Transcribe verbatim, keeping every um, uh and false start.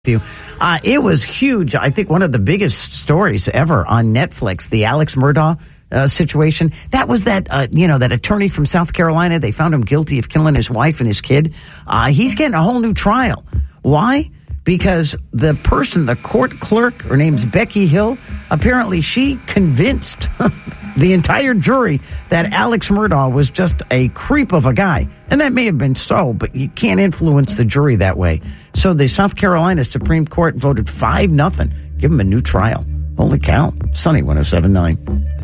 you. Uh, it was huge. I think one of the biggest stories ever on Netflix, the Alex Murdaugh uh, situation. That was that, uh, you know, that attorney from South Carolina. They found him guilty of killing his wife and his kid. Uh, he's getting a whole new trial. Why? Because the person, the court clerk, her name's Becky Hill, apparently she convinced the entire jury that Alex Murdaugh was just a creep of a guy. And that may have been so, but you can't influence the jury that way. So the South Carolina Supreme Court voted five nothing. Give him a new trial. Holy cow. Sunny one oh seven point nine.